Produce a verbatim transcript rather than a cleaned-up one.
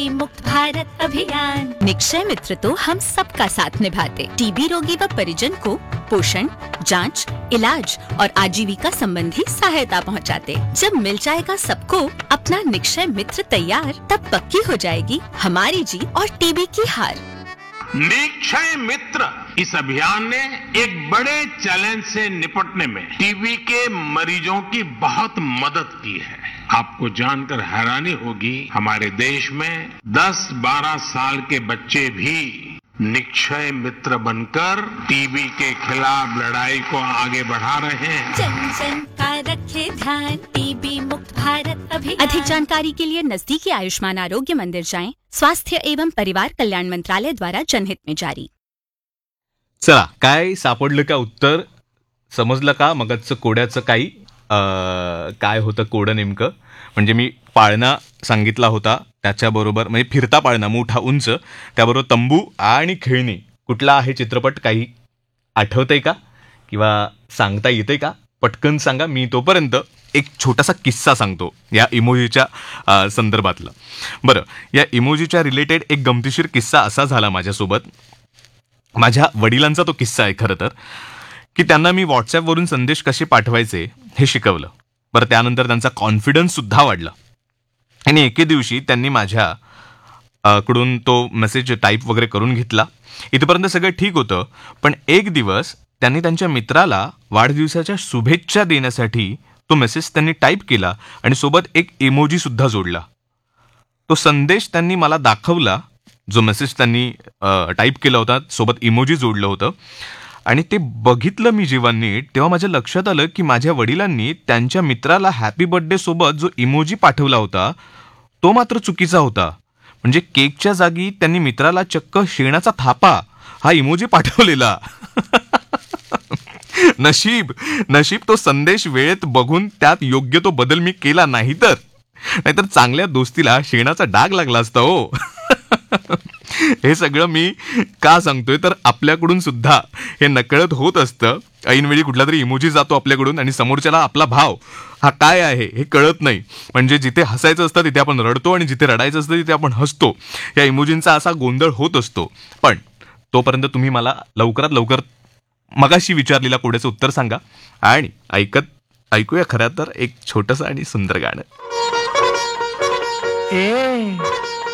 मुक्त भारत अभियान। निक्षय मित्र तो हम सबका साथ निभाते, टीबी रोगी व परिजन को पोषण, जांच, इलाज और आजीविका संबंधी सहायता पहुंचाते। जब मिल जाएगा सबको अपना निक्षय मित्र तैयार, तब पक्की हो जाएगी हमारी जीत और टीबी की हार। निक्षय मित्र इस अभियान ने एक बड़े चैलेंज से निपटने में टीबी के मरीजों की बहुत मदद की है। आपको जानकर हैरानी होगी, हमारे देश में दस बारह साल के बच्चे भी निक्षय मित्र बनकर टीबी के खिलाफ लड़ाई को आगे बढ़ा रहे हैं। जन जन का रखे ध्यान, टीबी मुक्त भारत अभियान। अधिक जानकारी के लिए नजदीकी आयुष्मान आरोग्य मंदिर जाएं। स्वास्थ्य एवं परिवार कल्याण मंत्रालय द्वारा जनहित में जारी। चला, काय सापडलं का उत्तर? समजलं का मगचं कोड्याचं काही काय होतं कोडं नेमकं? म्हणजे मी पाळणा सांगितला होता, त्याच्याबरोबर म्हणजे फिरता पाळणा मोठा उंच, त्याबरोबर तंबू आणि खेळणी. कुठला आहे चित्रपट? काही आठवतंय का किंवा सांगता येतंय का? पटकन सांगा. मी तोपर्यंत एक छोटासा किस्सा सांगतो या इमोजीच्या संदर्भातला. बरं, या इमोजीच्या रिलेटेड एक गमतीशीर किस्सा असा झाला माझ्यासोबत. माझ्या वडिलांचा तो किस्सा आहे खरं तर, की त्यांना मी व्हॉट्सॲपवरून संदेश कसे पाठवायचे हे शिकवलं. बरं, त्यानंतर त्यांचा कॉन्फिडन्स सुद्धा वाढला आणि एके दिवशी त्यांनी माझ्या कडून तो मेसेज टाईप वगैरे करून घेतला. इथपर्यंत सगळं ठीक होतं, पण एक दिवस त्यांनी त्यांच्या मित्राला वाढदिवसाच्या शुभेच्छा देण्यासाठी तो मेसेज त्यांनी टाईप केला आणि सोबत एक इमोजी सुद्धा जोडला. तो संदेश त्यांनी मला दाखवला, जो मेसेज त्यांनी टाईप केला होता, सोबत इमोजी जोडलं होतं. आणि ते बघितलं मी जेव्हा नीट, तेव्हा माझ्या लक्षात आलं की माझ्या वडिलांनी त्यांच्या मित्राला हॅपी बर्थडे सोबत जो इमोजी पाठवला होता तो मात्र चुकीचा होता. म्हणजे केकच्या जागी त्यांनी मित्राला चक्क शेणाचा थापा हा इमोजी पाठवलेला. नशीब नशीब तो संदेश वेळेत बघून त्यात योग्य तो बदल मी केला नाही, तर नाहीतर चांगल्या दोस्तीला शेणाचा डाग लागला असता हो. हे सगळं मी का सांगतोय, तर आपल्याकडून सुद्धा हे नकळत होत असतं. ऐनवेळी कुठला तरी इमोजी जातो आपल्याकडून आणि समोरच्याला आपला भाव हा काय आहे हे कळत नाही. म्हणजे जिथे हसायचं असतं तिथे आपण रडतो आणि जिथे रडायचं असतं तिथे आपण हसतो. या इमोजींचा असा गोंधळ होत असतो. पण तोपर्यंत तुम्ही मला लवकरात लवकर मगाशी विचारलेल्या कोड्याचं उत्तर सांगा आणि ऐकत ऐकूया खरं तर एक छोटंसं आणि सुंदर गाणं. ए